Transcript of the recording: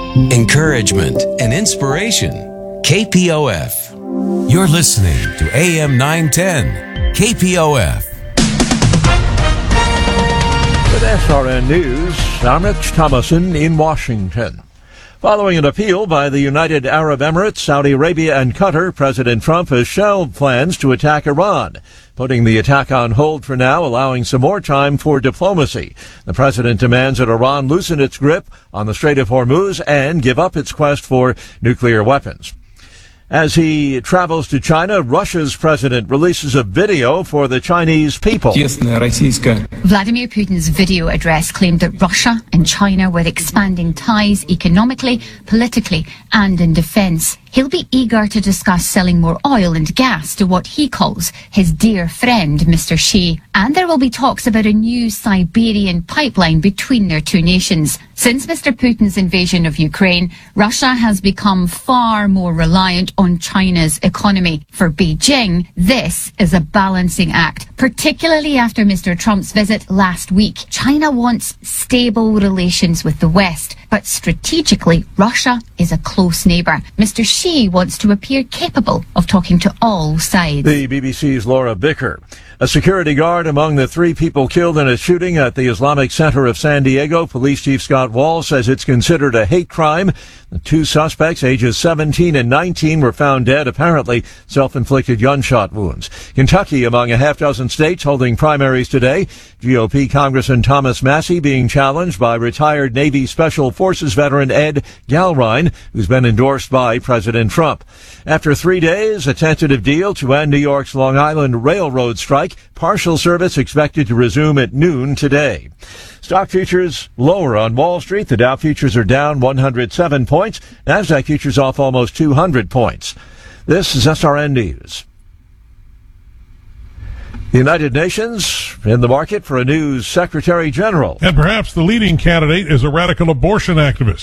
encouragement, and inspiration. KPOF. You're listening to AM 910, KPOF. With SRN News, I'm Rich Thomason in Washington. Following an appeal by the United Arab Emirates, Saudi Arabia, and Qatar, President Trump has shelved plans to attack Iran, putting the attack on hold for now, allowing some more time for diplomacy. The president demands that Iran loosen its grip on the Strait of Hormuz and give up its quest for nuclear weapons. As he travels to China, Russia's president releases a video for the Chinese people. Vladimir Putin's video address claimed that Russia and China were expanding ties economically, politically, and in defense. He'll be eager to discuss selling more oil and gas to what he calls his dear friend, Mr. Xi. And there will be talks about a new Siberian pipeline between their two nations. Since Mr. Putin's invasion of Ukraine, Russia has become far more reliant on China's economy. For Beijing, this is a balancing act, particularly after Mr. Trump's visit last week. China wants stable relations with the West, but strategically, Russia is a close neighbour. Mr. Xi wants to appear capable of talking to all sides. The BBC's Laura Bicker. A security guard among the 3 people killed in a shooting at the Islamic Center of San Diego. Police Chief Scott Wall says it's considered a hate crime. The 2 suspects, ages 17 and 19, were found dead, apparently self-inflicted gunshot wounds. Kentucky among a half-dozen states holding primaries today. GOP Congressman Thomas Massie being challenged by retired Navy Special Forces veteran Ed Galrine, who's been endorsed by President Trump. After 3 days, a tentative deal to end New York's Long Island Railroad strike. Partial service expected to resume at noon today. Stock futures lower on Wall Street. The Dow futures are down 107 points. Nasdaq futures off almost 200 points. This is SRN News. The United Nations in the market for a new Secretary General. And perhaps the leading candidate is a radical abortion activist.